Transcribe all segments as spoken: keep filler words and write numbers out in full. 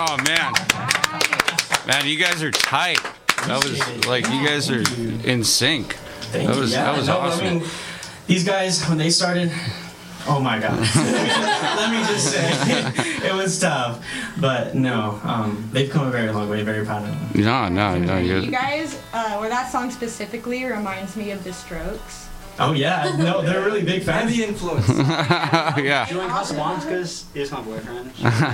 Oh, man. Man, you guys are tight. That was, like, you guys are in sync. Thank that was, you. Yeah, that was no, awesome. I mean, these guys, when they started, oh my God. Let me just say, it was tough. But no, um, they've come a very long way. Very proud of them. No, no, no. You You're, guys, uh, or that song specifically reminds me of The Strokes. Oh yeah, no, they're really big fans. Heavy influence. yeah. Join Casablancas is my boyfriend.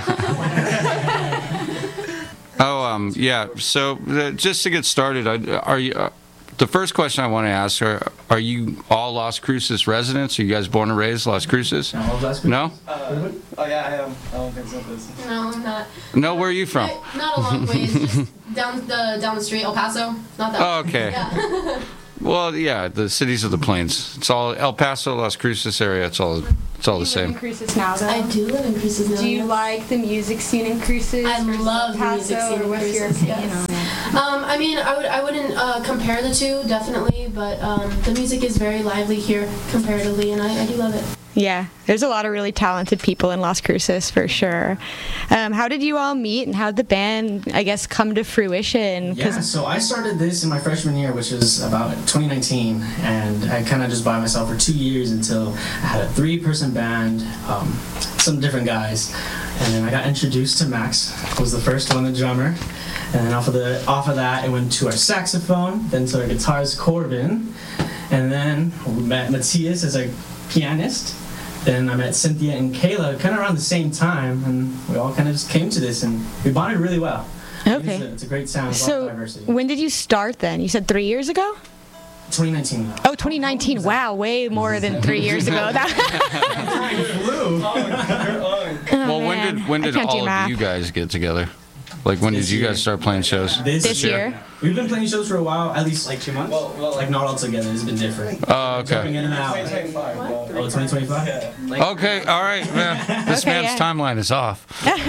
Oh, um, yeah. So uh, just to get started, I, are you? Uh, the first question I want to ask are: Are you all Las Cruces residents? Are you guys born and raised Las Cruces? No? Las No. Uh, oh yeah, I am. I don't think so. This. No, I'm not. No. Where are you from? Uh, Not a long ways, just down the down the street, El Paso. Not that. Oh, okay. Yeah. Well, yeah, the cities of the plains. It's all El Paso, Las Cruces area. It's all it's all Do the you live in same. Cruces now, though? I do live in Cruces now. Do you yes. like the music scene in Cruces? I versus love the El music Paso, scene or in what's your Cruces, opinion yes. on it? Um, I mean, I would I wouldn't uh, compare the two definitely, but um, the music is very lively here comparatively, and I, I do love it. Yeah, there's a lot of really talented people in Las Cruces for sure. Um, how did you all meet, and how did the band, I guess, come to fruition? Yeah, so I started this in my freshman year, which was about twenty nineteen, and I kind of just by myself for two years until I had a three-person band, um, some different guys, and then I got introduced to Max, who was the first one, the drummer, and then off of the off of that, it went to our saxophone, then to our guitarist Corbin, and then we met Matthias as a pianist. Then I met Cynthia and Kayla kind of around the same time, and we all kind of just came to this, and we bonded really well. Okay. It's a, it's a great sound, a lot of So diversity. when did you start then? You said three years ago? twenty nineteen. Oh, twenty nineteen. Wow, way more than three years ago. That- Blue. Oh, Well, when man. did when I did can't do all of math. you guys get together? Like when This did you year. guys start playing shows? This, This year? We've been playing shows for a while, at least like Like two months? Well, well, like not all together. It's been different. Oh, Jumping okay. in and out. twenty twenty-five. Oh, twenty twenty-five? Yeah. Okay, all right, man. This Okay, man's yeah. timeline is off.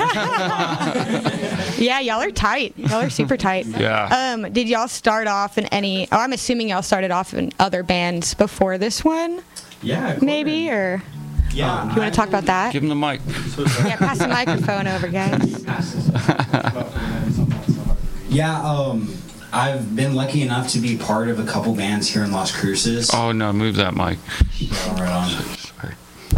Yeah, y'all are tight. Y'all are super tight. Yeah. Um, did y'all start off in any? Oh, I'm assuming y'all started off in other bands before this one, Yeah. maybe, or Yeah. you want to talk about that? Give him the mic. Yeah, pass the microphone over, guys. Yeah, um, I've been lucky enough to be part of a couple bands here in Las Cruces. Oh no, move that mic. Right on. Sorry.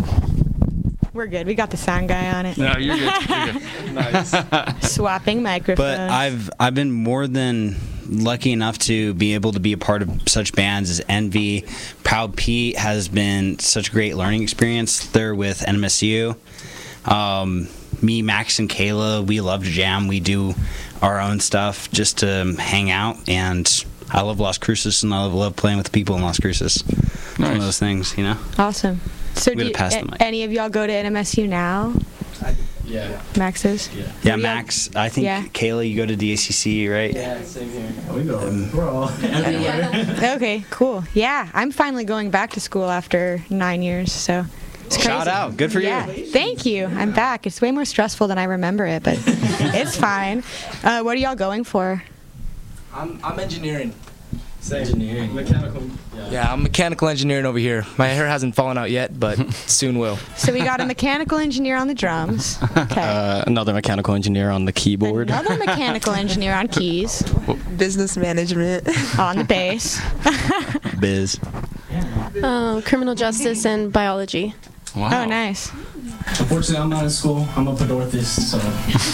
We're good. We got the sound guy on it. No, you're good. You're good. Nice. Swapping microphones. But I've I've been more than lucky enough to be able to be a part of such bands as Envy. Proud Pete has been such a great learning experience there with N M S U. Um, me, Max, and Kayla, we love to jam. We do our own stuff just to hang out, and I love Las Cruces, and I love, love playing with the people in Las Cruces. It's one of those things, you know. Awesome. So We do gotta you, pass the a- mic. any of y'all go to N M S U now? Yeah. Max's? Yeah. Yeah, We Max. I think Yeah. Kayla, you go to D A C C, right? Yeah, same here. Yeah, we go. We're all everywhere. Okay, cool. Yeah, I'm finally going back to school after nine years, so it's crazy. Shout out. Good for Yeah, you. thank you. I'm back. It's way more stressful than I remember it, but it's fine. Uh, what are y'all going for? I'm I'm engineering. Same. Engineering. Mechanical. Yeah, I'm mechanical engineering over here. My hair hasn't fallen out yet, but soon will. So we got a mechanical engineer on the drums. Okay. Uh, another mechanical engineer on the keyboard. Another mechanical engineer on keys, Business management. on the bass. Biz. Um, criminal justice and biology. Wow. Oh, nice. Unfortunately, I'm not in school. I'm a podorthist, so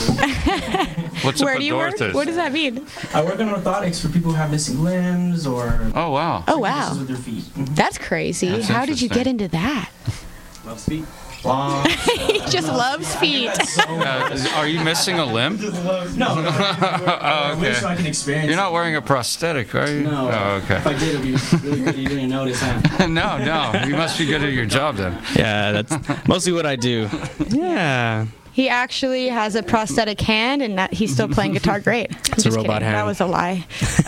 What's Where a do you work? podorthist? What does that mean? I work on orthotics for people who have missing limbs or Oh wow. Oh, issues wow. with their feet. Mhm. That's crazy. That's How did you get interesting. into that? Love speed. Wow. He just loves feet. Uh, is- are you missing a limb? No, no. I Oh, wish I okay. can experience. You're not it. wearing a prosthetic, are you? No. Oh, If okay. I did, it'd be really good. You didn't notice, huh? no, no. You must be good at your job then. Yeah, that's mostly what I do. Yeah. He actually has a prosthetic hand, and that he's still playing guitar great. It's a robot That hand. was a lie.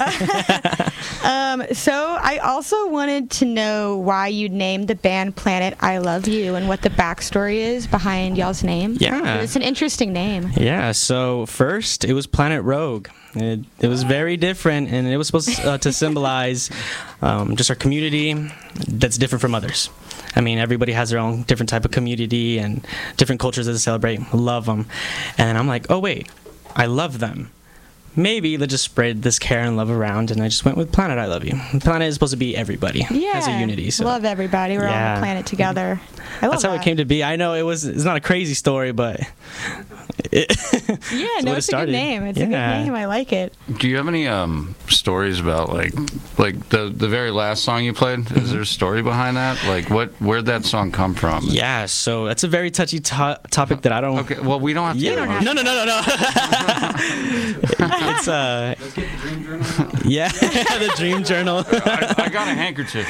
um, so I also wanted to know why you named the band Planet I Love You and what the backstory is behind y'all's name. Yeah. It's an interesting name. Yeah, so first it was Planet Rogue. It, it was very different, and it was supposed uh, to symbolize um, just our community that's different from others. I mean, everybody has their own different type of community and different cultures that they celebrate. Love them. And I'm like, oh, wait, I love them. Maybe let's just spread this care and love around, and I just went with Planet I Love You. Planet is supposed to be everybody Yeah. as a unity. So. Love everybody. We're all on Yeah. the planet together. I love That's how that. it came to be. I know it was. It's not a crazy story, but it, Yeah, what no, it it's a good started. name. It's a good Yeah. name. I like it. Do you have any um, stories about like like the the very last song you played? Is there a story behind that? Like what where'd that song come from? yeah. So that's a very touchy to- topic that I don't. Okay, well we don't have to. Yeah. get emotional. No, no, no, no, no. It's uh. Let's get the dream journal. Yeah, the dream journal. I, I got a handkerchief.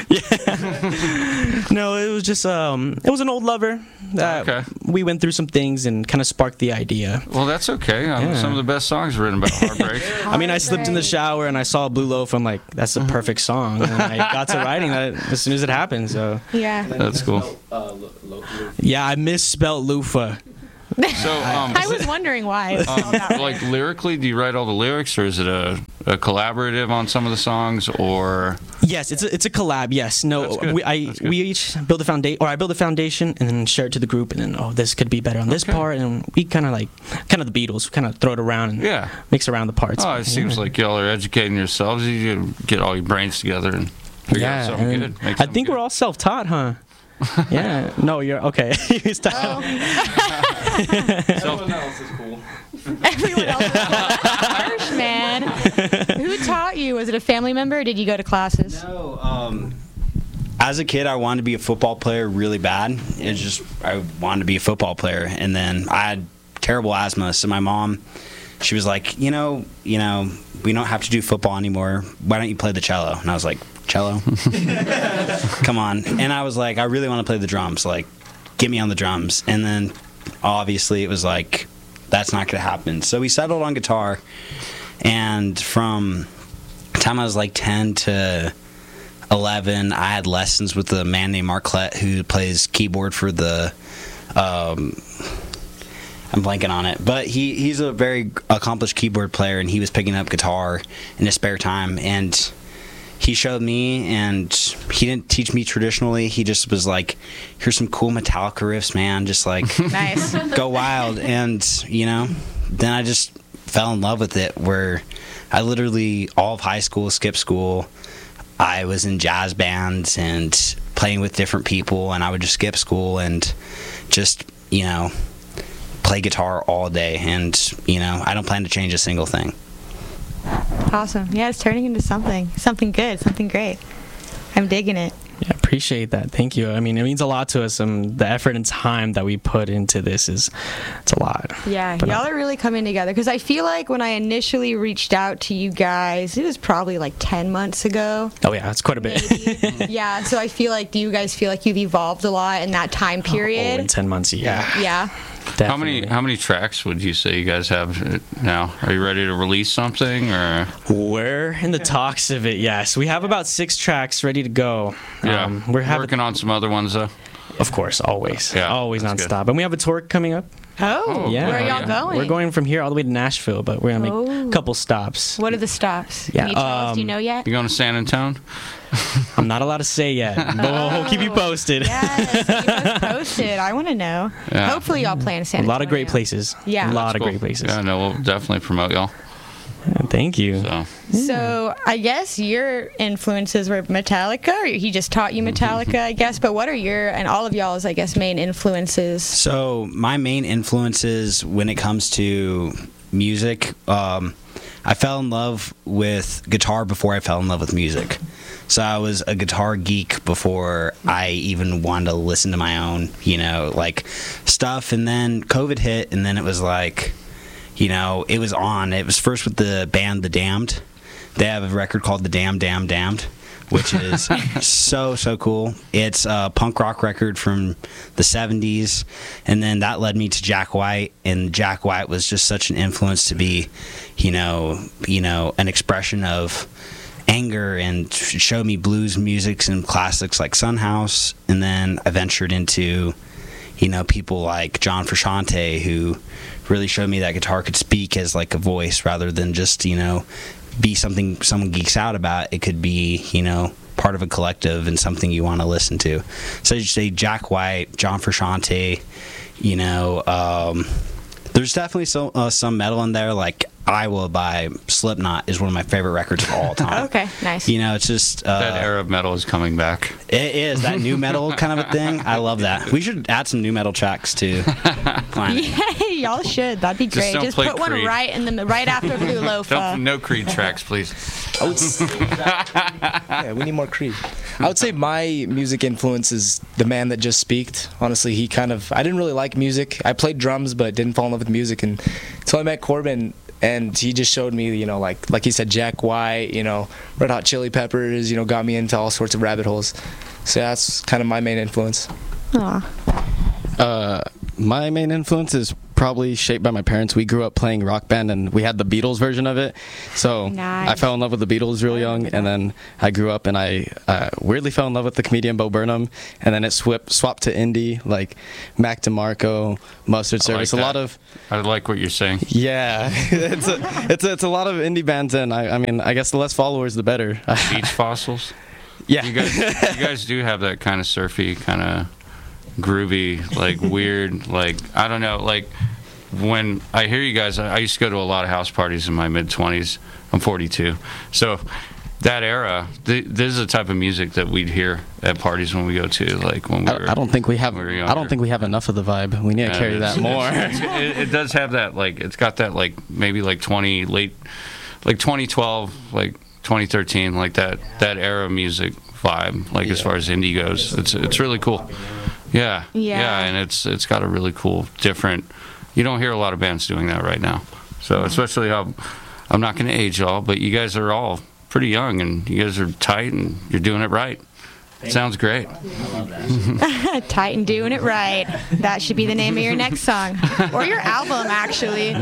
No, it was just um, it was an old lover. That Okay. We went through some things and kind of sparked the idea. Well, that's okay. Um, Yeah. Some of the best songs written about heartbreak. I mean, I slipped in the shower and I saw Blue Loaf. I'm like, that's a perfect song. And I got to writing that as soon as it happened. So Yeah. That's cool. Uh, lo- lo- lo- yeah, I misspelled loofah. So, um, I was wondering why. It was spelled that um, way. like lyrically, do you write all the lyrics, or is it a, a collaborative on some of the songs, or? Yes, it's a, it's a collab. Yes, no, That's good. we I That's good. we each build a foundation, or I build a foundation and then share it to the group, and then oh, this could be better on this Okay. part, and we kind of like kind of the Beatles, kind of throw it around and Yeah. mix around the parts. Oh, it seems like y'all are educating yourselves. You get all your brains together and figure out yeah, something and good. Make I something think good. we're all self-taught, huh? Yeah. No, you're okay. You stop. Everyone else is cool. Everyone else is harsh, man. Who taught you? Was it a family member, or did you go to classes? No, um, as a kid, I wanted to be a football player really bad. It's just I wanted to be a football player, and then I had terrible asthma. So my mom, she was like, you know, you know, we don't have to do football anymore. Why don't you play the cello? And I was like, cello? Come on. And I was like, I really want to play the drums. Like, get me on the drums. And then obviously it was like, that's not going to happen. So we settled on guitar. And from the time I was like ten to eleven, I had lessons with a man named Mark Klett who plays keyboard for the. Um, I'm blanking on it, but he, he's a very accomplished keyboard player, and he was picking up guitar in his spare time, and he showed me, and he didn't teach me traditionally. He just was like, here's some cool Metallica riffs, man, just like Nice. go wild. And you know, then I just fell in love with it, where I literally all of high school skipped school. I was in jazz bands and playing with different people, and I would just skip school and just, you know, play guitar all day. And you know, I don't plan to change a single thing. Awesome. Yeah, it's turning into something. Something good. Something great. I'm digging it. Yeah, appreciate that. Thank you. I mean, it means a lot to us. Um, the effort and time that we put into this is, it's a lot. Yeah, But, uh, y'all are really coming together, because I feel like when I initially reached out to you guys, it was probably like ten months ago. Oh yeah, it's quite a bit. Maybe. Yeah, so I feel like, do you guys feel like you've evolved a lot in that time Oh, in period? ten months, yeah. Yeah. How many how many tracks would you say you guys have now? Are you ready to release something, or? We're in the talks of it. Yes, we have about six tracks ready to go. Yeah, Um, we're having, working on some other ones though. of course, always, Yeah, always that's nonstop. And we have a tour coming up. Oh, Yeah, where are y'all yeah. going? We're going from here all the way to Nashville, but we're gonna make Oh. a couple stops. What are the stops? Yeah, Can you tell us? Do you um, know yet? You going to San Antonio? I'm not allowed to say yet, but we'll keep you posted. Yes, keep us posted. I want to know. Yeah. Hopefully, y'all play in San A lot of great Antonio. places. Yeah. a lot That's of cool. great places. Yeah, no, we'll definitely promote y'all. Yeah, thank you. So. So I guess your influences were Metallica, or he just taught you Metallica, I guess. But what are your and all of y'all's, I guess, main influences? So my main influences when it comes to music, um, I fell in love with guitar before I fell in love with music. So I was a guitar geek before I even wanted to listen to my own, you know, like stuff. And then COVID hit, and then it was like, you know, it was on. It was first with the band The Damned. They have a record called The Damn Damn Damned, which is so, so cool. It's a punk rock record from the seventies, and then that led me to Jack White, and Jack White was just such an influence to be, you know, you know, an expression of anger, and showed me blues music and classics like Son House. And then I ventured into, you know, people like John Frusciante, who really showed me that guitar could speak as like a voice rather than just, you know, be something someone geeks out about. It could be, you know, part of a collective and something you want to listen to. So you say Jack White, John Frusciante, you know, um, There's definitely so, uh, some metal in there, like Iowa by Slipknot is one of my favorite records of all time. Okay, nice. You know, it's just... Uh, that era of metal is coming back. It is, that new metal kind of a thing. I love that. We should add some new metal tracks to Planet. Yeah, y'all should. That'd be Just great. don't Just play put one Creed. right in the right after Blue Loafa. Don't, no Creed tracks, please. I would s- yeah, we need more Creed. I would say my music influence is the man that just speaked. Honestly, he kind of, I didn't really like music. I played drums, but didn't fall in love with music and until I met Corbin, and he just showed me, you know, like like he said, Jack White, you know, Red Hot Chili Peppers, you know, got me into all sorts of rabbit holes. So that's kind of my main influence. Aw. Uh, my main influence is probably shaped by my parents. We grew up playing Rock Band, and we had the Beatles version of it. So Nice. I fell in love with the Beatles real young, and then I grew up and I uh, weirdly fell in love with the comedian Bo Burnham, and then it swapped swapped to indie, like Mac DeMarco, Mustard I like Service, a that. lot of I like what you're saying. yeah, it's a, it's a, it's a lot of indie bands, and I, I mean, I guess the less followers, the better. Beach Fossils. Yeah, You guys, you guys do have that kind of surfy, kind of groovy, like weird, like I don't know, like when I hear you guys, I I used to go to a lot of house parties in my mid twenties. I'm forty-two, so that era, th- this is the type of music that we'd hear at parties when we go to, like when we were. I, I don't think we have. when we were I younger. don't think we have enough of the vibe. We need to Yeah, carry it's- that more. it's- it, it does have that, like it's got that, like maybe like twenty late, like twenty twelve, like twenty thirteen, like that that era music vibe. Like as far as indie goes, it's it's really cool. Yeah, Yeah. yeah, and it's it's got a really cool, different. You don't hear a lot of bands doing that right now. So especially how I'm not going to age y'all, but you guys are all pretty young and you guys are tight and you're doing it right. Sounds great. Tight and doing it right. That should be the name of your next song. Or your album, actually.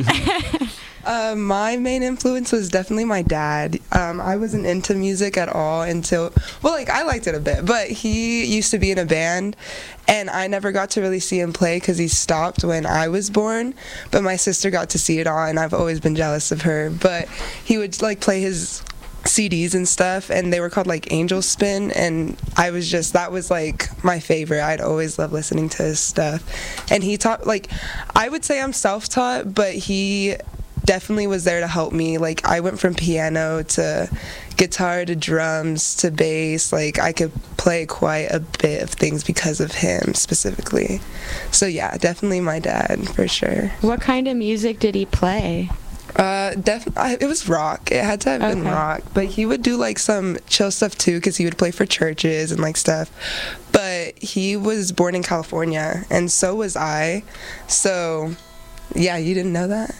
Uh, my main influence was definitely my dad. Um, I wasn't into music at all until, well, like, I liked it a bit, but he used to be in a band, and I never got to really see him play because he stopped when I was born, but my sister got to see it all, and I've always been jealous of her. But he would, like, play his C Ds and stuff, and they were called like Angel Spin, and I was just, that was like my favorite. I'd always love listening to his stuff. And he taught, like, I would say I'm self-taught, but he definitely was there to help me. Like, I went from piano to guitar to drums to bass. Like, I could play quite a bit of things because of him specifically. So yeah, definitely my dad for sure. What kind of music did he play? Uh, definitely, it was rock. It had to have been Okay. rock, but he would do like some chill stuff too, because he would play for churches and like stuff. But he was born in California, and so was I. So, yeah, you didn't know that?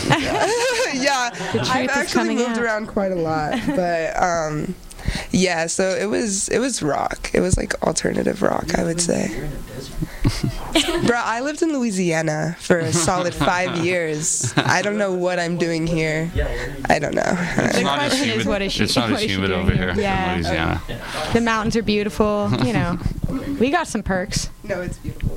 Yeah, truth I've is actually coming moved out. around quite a lot, but um, yeah. So it was it was rock. It was like alternative rock, I would say. Bro, I lived in Louisiana for a solid five years. I don't know what I'm doing here. I don't know. It's The not as question is, humid. what is she- It's not what as is she humid doing over here? here Yeah. in Louisiana. The mountains are beautiful. You know, we got some perks. No, it's beautiful.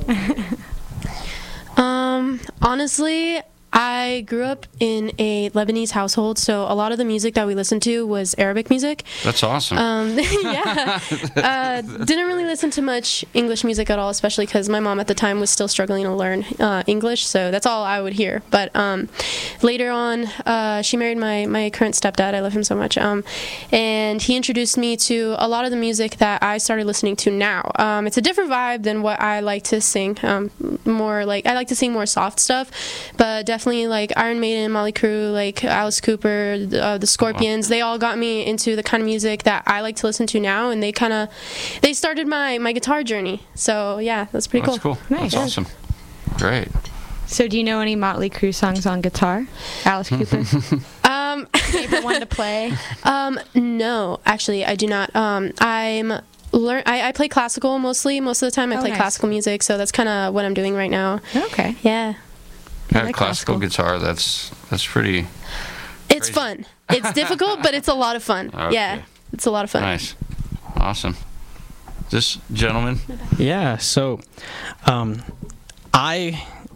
Um, honestly, I grew up in a Lebanese household, so a lot of the music that we listened to was Arabic music. That's awesome. Um, yeah. Uh, didn't really listen to much English music at all, especially because my mom at the time was still struggling to learn uh, English, so that's all I would hear. But um, later on, uh, she married my, my current stepdad. I love him so much. Um, and he introduced me to a lot of the music that I started listening to now. Um, it's a different vibe than what I like to sing. Um, more like, I like to sing more soft stuff, but definitely like Iron Maiden, Motley Crue, like Alice Cooper, uh, the Scorpions. They all got me into the kind of music that I like to listen to now, and they kind of they started my my guitar journey. So yeah, that's pretty That's cool. cool. Nice. That's awesome. Great. So, do you know any Motley Crue songs on guitar? Alice Cooper. Um, Favorite one to play? um, no, actually, I do not. Um, I'm learn. I, I play classical mostly. Most of the time, I Oh, play nice. classical music. So that's kind of what I'm doing right now. Okay. Yeah, Yeah, like classical, classical. guitar. That's that's pretty it's Crazy. fun. It's difficult, but it's a lot of fun. Okay. Yeah, it's a lot of fun. nice. Awesome. This gentleman. Yeah, so um, I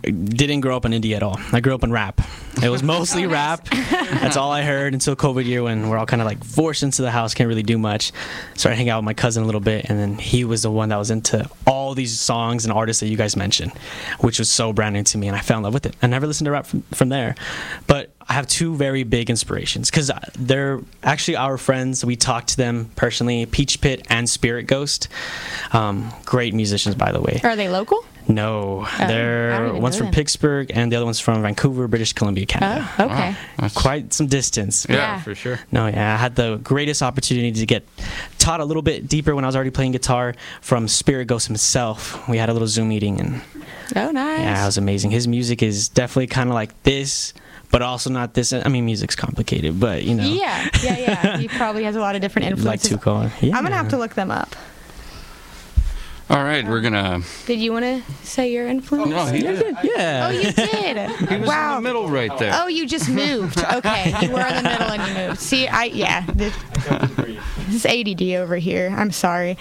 didn't grow up in indie at all. I grew up in rap. It was mostly rap. That's all I heard until COVID year when we're all kind of like forced into the house, can't really do much. Started hanging out with my cousin a little bit, and then he was the one that was into all these songs and artists that you guys mentioned, which was so brand new to me, and I fell in love with it. I never listened to rap from, from there. But I have two very big inspirations because they're actually our friends. We talked to them personally, Peach Pit and Spirit Ghost. Um, great musicians, by the way. Are they local? No, Oh, I they're don't even one's know from them. Pittsburgh and the other one's from Vancouver, British Columbia, Canada. Oh, okay. Wow. Quite some distance. Yeah, Yeah. for sure. No, yeah, I had the greatest opportunity to get taught a little bit deeper when I was already playing guitar from Spirit Ghost himself. We had a little Zoom meeting, and Oh, nice. yeah, it was amazing. His music is definitely kind of like this, but also not this. I mean, music's complicated, but you know. Yeah, yeah, yeah. He probably has a lot of different Like influences. to call it. Yeah. I'm gonna have to look them up. All right, we're gonna. Did you want to say your influence? No, he did. Yeah. Oh, you did. He was wow. in the middle right there. Oh, you just moved. Okay, you were in the middle and you moved. See, I yeah. This, this is A D D over here. I'm sorry.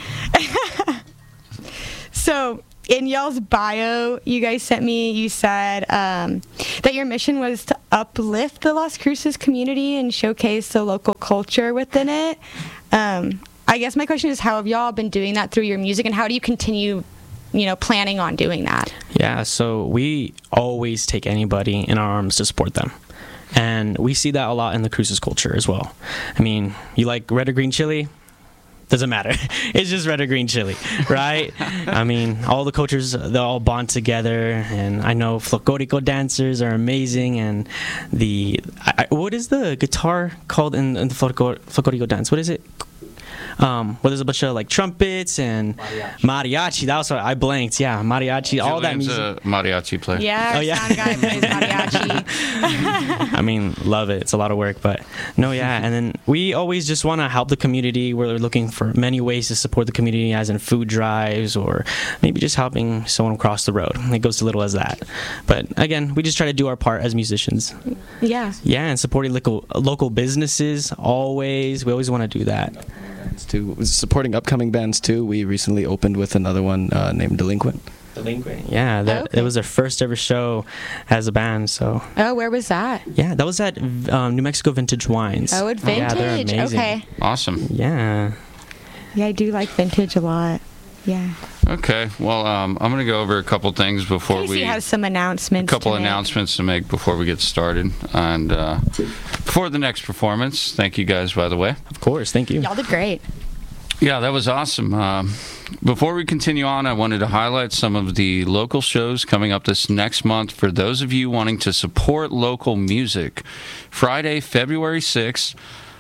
So, in y'all's bio, you guys sent me, you said um, that your mission was to uplift the Las Cruces community and showcase the local culture within it. Um, I guess my question is, how have y'all been doing that through your music, and how do you continue, you know, planning on doing that? Yeah, so we always take anybody in our arms to support them. And we see that a lot in the Cruces culture as well. I mean, you like red or green chili? Doesn't matter. It's just red or green chili, right? I mean, all the cultures, they all bond together. And I know Folklorico dancers are amazing. And the, I, I- what is the guitar called in, in the Folklor- Folklorico dance? What is it? Um, well, there's a bunch of like trumpets and mariachi. mariachi. That was what I blanked. Yeah, mariachi. all that Julian's music. a mariachi player. Yeah, Oh, our yeah. sound guy plays mariachi. I mean, love it. It's a lot of work, but no, yeah. And then we always just want to help the community. We're looking for many ways to support the community, as in food drives or maybe just helping someone cross the road. It goes as little as that. But again, we just try to do our part as musicians. Yeah. Yeah, and supporting local local businesses always. We always want to do that. Bands too. Supporting upcoming bands too. We recently opened with another one uh, named Delinquent. Delinquent. Yeah, that Okay. it was our first ever show as a band. So Oh, where was that? yeah, that was at um, New Mexico Vintage Wines. Oh, at Yeah, they're Vintage. amazing. Okay. Awesome. Yeah. Yeah, I do like Vintage a lot. Yeah. Okay. Well, um, I'm gonna go over a couple things before Casey we. has some A announcements. couple to make. announcements to make before we get started, and uh, before the next performance. Thank you guys, by the way. Of course. Thank you. Y'all did great. Yeah, that was awesome. Um, before we continue on, I wanted to highlight some of the local shows coming up this next month for those of you wanting to support local music. Friday, February sixth,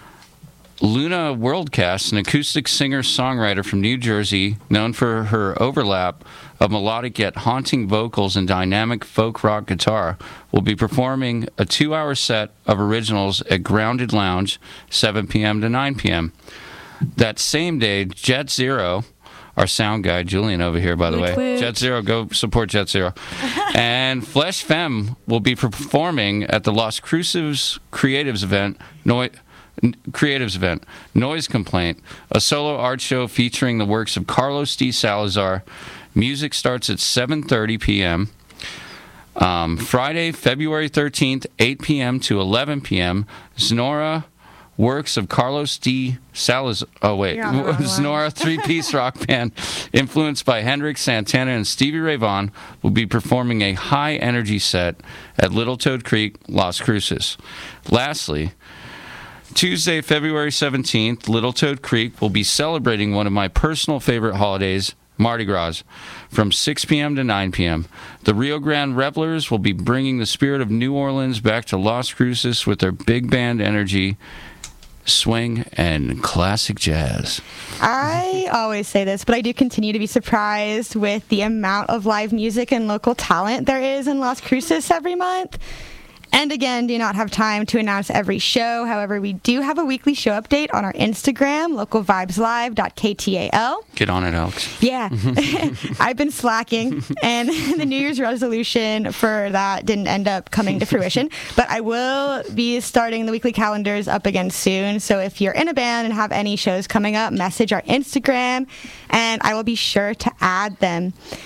Luna Worldcast, an acoustic singer-songwriter from New Jersey, known for her overlap of melodic yet haunting vocals and dynamic folk rock guitar, will be performing a two-hour set of originals at Grounded Lounge, seven p.m. to nine p.m. That same day, Jet Zero, our sound guy, Julian over here, by the way. woot. Jet Zero, go support Jet Zero. And Flesh Femme will be performing at the Las Cruces Creatives event, Noi- N- Creatives event, Noise Complaint, a solo art show featuring the works of Carlos D. Salazar. Music starts at seven thirty p.m. Um, Friday, February thirteenth, eight p.m. to eleven p.m., Znora works of Carlos D. Salazar. Oh, wait. You're on the wrong line. Znora, three-piece rock band influenced by Hendrix, Santana, and Stevie Ray Vaughan, will be performing a high-energy set at Little Toad Creek, Las Cruces. Lastly, Tuesday, February seventeenth, Little Toad Creek will be celebrating one of my personal favorite holidays, Mardi Gras, from six p.m. to nine p.m. The Rio Grande Revelers will be bringing the spirit of New Orleans back to Las Cruces with their big band energy, swing, and classic jazz. I always say this, but I do continue to be surprised with the amount of live music and local talent there is in Las Cruces every month. And again, do not have time to announce every show. However, we do have a weekly show update on our Instagram, local vibes live dot k t a l. Get on it, Alex. Yeah, I've been slacking, and the New Year's resolution for that didn't end up coming to fruition. But I will be starting the weekly calendars up again soon. So if you're in a band and have any shows coming up, message our Instagram, and I will be sure to add them.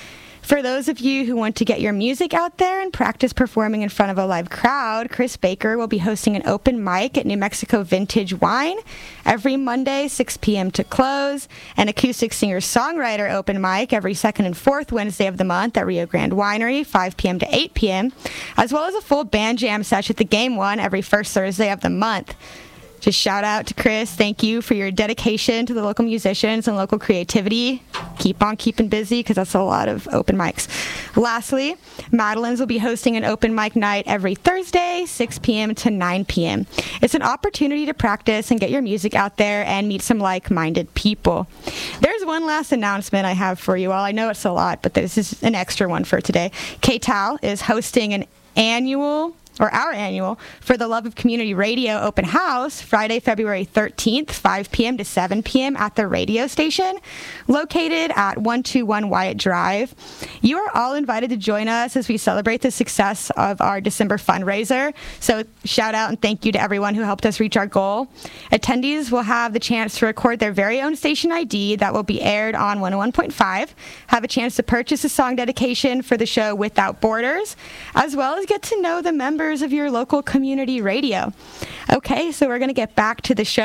For those of you who want to get your music out there and practice performing in front of a live crowd, Chris Baker will be hosting an open mic at New Mexico Vintage Wine every Monday, six p.m. to close, an acoustic singer-songwriter open mic every second and fourth Wednesday of the month at Rio Grande Winery, five p.m. to eight p.m., as well as a full band jam session at the Game One every first Thursday of the month. Just shout out to Chris. Thank you for your dedication to the local musicians and local creativity. Keep on keeping busy because that's a lot of open mics. Lastly, Madeline's will be hosting an open mic night every Thursday, six p.m. to nine p.m. It's an opportunity to practice and get your music out there and meet some like-minded people. There's one last announcement I have for you all. I know it's a lot, but this is an extra one for today. K T A L is hosting an annual or our annual For the Love of Community Radio open house Friday, February thirteenth, five p.m. to seven p.m. at the radio station located at one two one Wyatt Drive. You are all invited to join us as we celebrate the success of our December fundraiser. So shout out and thank you to everyone who helped us reach our goal. Attendees will have the chance to record their very own station I D that will be aired on one oh one point five, have a chance to purchase a song dedication for the show Without Borders, as well as get to know the members of your local community radio. Okay, so we're going to get back to the show.